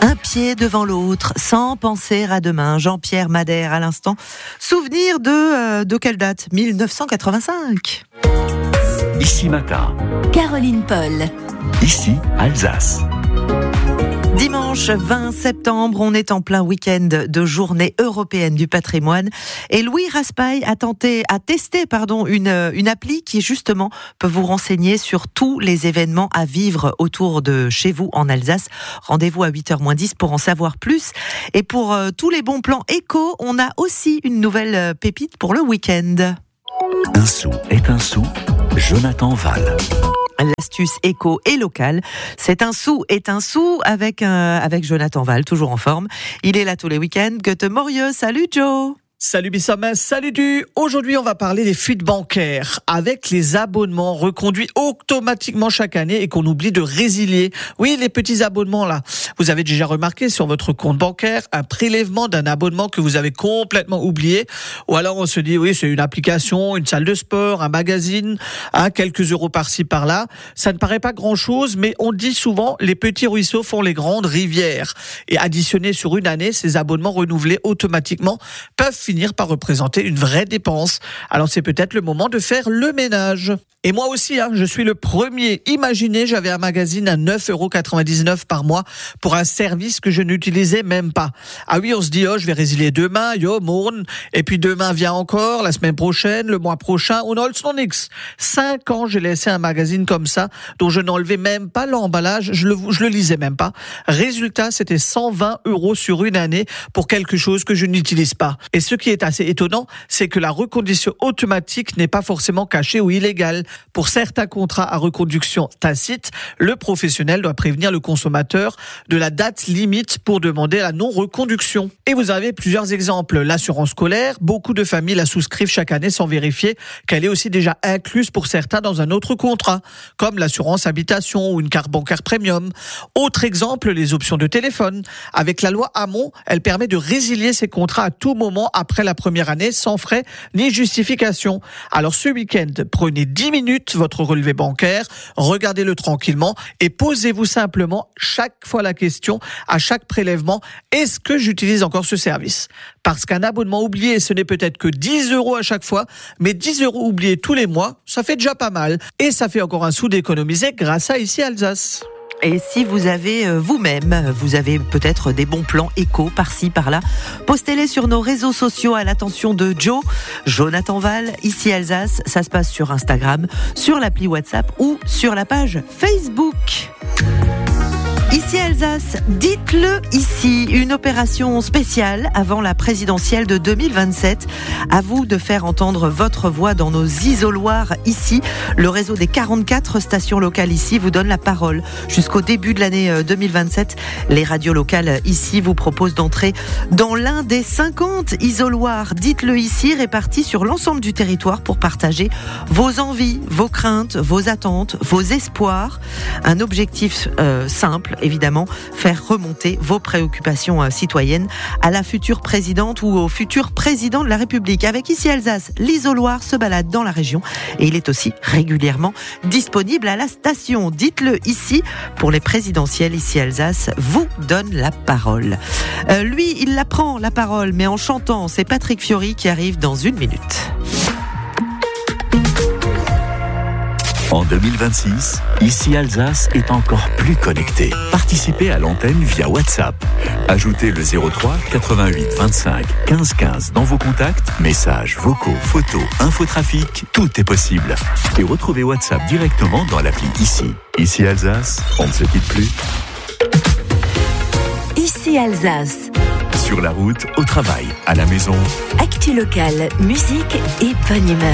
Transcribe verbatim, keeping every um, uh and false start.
Un pied devant l'autre, sans penser à demain. Jean-Pierre Madère à l'instant. Souvenir de, euh, de quelle date ? dix-neuf cent quatre-vingt-cinq. Ici Matin. Caroline Paul. Ici Alsace. Dimanche vingt septembre, on est en plein week-end de journée européenne du patrimoine et Louis Raspail a tenté, a testé, pardon, une, une appli qui justement peut vous renseigner sur tous les événements à vivre autour de chez vous en Alsace. Rendez-vous à huit heures moins dix pour en savoir plus. Et pour euh, tous les bons plans éco, on a aussi une nouvelle pépite pour le week-end. Un sou est un sou, Jonathan Val. L'astuce éco et locale, c'est un sou est un sou avec, euh, avec Jonathan Val, toujours en forme. Il est là tous les week-ends. Goethe Morieux, salut Joe. Salut Bissama, salut Du. Aujourd'hui, on va parler des fuites bancaires avec les abonnements reconduits automatiquement chaque année et qu'on oublie de résilier. Oui, les petits abonnements là. Vous avez déjà remarqué sur votre compte bancaire un prélèvement d'un abonnement que vous avez complètement oublié. Ou alors on se dit, oui, c'est une application, une salle de sport, un magazine, hein, quelques euros par-ci par-là. Ça ne paraît pas grand-chose, mais on dit souvent, les petits ruisseaux font les grandes rivières. Et additionnés sur une année, ces abonnements renouvelés automatiquement peuvent finir par représenter une vraie dépense. Alors c'est peut-être le moment de faire le ménage. Et moi aussi, hein, je suis le premier. Imaginez, j'avais un magazine à neuf euros quatre-vingt-dix-neuf par mois pour un service que je n'utilisais même pas. Ah oui, on se dit, oh, je vais résilier demain, yo, morgen, et puis demain vient encore, la semaine prochaine, le mois prochain, on holz noch nix. Cinq ans, j'ai laissé un magazine comme ça, dont je n'enlevais même pas l'emballage, je le, je le lisais même pas. Résultat, c'était cent vingt euros sur une année pour quelque chose que je n'utilise pas. Et ce qui est assez étonnant, c'est que la reconduction automatique n'est pas forcément cachée ou illégale. Pour certains contrats à reconduction tacite, le professionnel doit prévenir le consommateur de la date limite pour demander la non-reconduction. Et vous avez plusieurs exemples. L'assurance scolaire, beaucoup de familles la souscrivent chaque année sans vérifier qu'elle est aussi déjà incluse pour certains dans un autre contrat, comme l'assurance habitation ou une carte bancaire premium. Autre exemple, les options de téléphone. Avec la loi Hamon, elle permet de résilier ces contrats à tout moment après la première année sans frais ni justification. Alors ce week-end, prenez dix minutes votre relevé bancaire, regardez-le tranquillement et posez-vous simplement chaque fois la question, à chaque prélèvement, est-ce que j'utilise encore ce service ? Parce qu'un abonnement oublié, ce n'est peut-être que dix euros à chaque fois, mais dix euros oubliés tous les mois, ça fait déjà pas mal. Et ça fait encore un sou d'économiser grâce à Ici Alsace. Et si vous avez euh, vous-même, vous avez peut-être des bons plans éco par-ci, par-là, postez-les sur nos réseaux sociaux à l'attention de Joe, Jonathan Val, Ici Alsace. Ça se passe sur Instagram, sur l'appli WhatsApp ou sur la page Facebook. Ici Alsace, dites-le ici, une opération spéciale avant la présidentielle de deux mille vingt-sept. À vous de faire entendre votre voix dans nos isoloirs ici. Le réseau des quarante-quatre stations locales ici vous donne la parole. Jusqu'au début de l'année deux mille vingt-sept, les radios locales ici vous proposent d'entrer dans l'un des cinquante isoloirs. Dites-le ici, répartis sur l'ensemble du territoire pour partager vos envies, vos craintes, vos attentes, vos espoirs. Un objectif euh, simple, évidemment, faire remonter vos préoccupations euh, citoyennes à la future présidente ou au futur président de la République. Avec Ici Alsace, l'isoloir se balade dans la région et il est aussi régulièrement disponible à la station. Dites-le ici, pour les présidentielles, Ici Alsace vous donne la parole. Euh, lui, il la prend, la parole, mais en chantant. C'est Patrick Fiori qui arrive dans une minute. En deux mille vingt-six, Ici Alsace est encore plus connecté. Participez à l'antenne via WhatsApp. Ajoutez le zéro trois quatre-vingt-huit vingt-cinq quinze quinze dans vos contacts. Messages, vocaux, photos, infotrafic, tout est possible. Et retrouvez WhatsApp directement dans l'appli Ici. Ici Alsace, on ne se quitte plus. Ici Alsace. Sur la route, au travail, à la maison. Actu locale, musique et bonne humeur.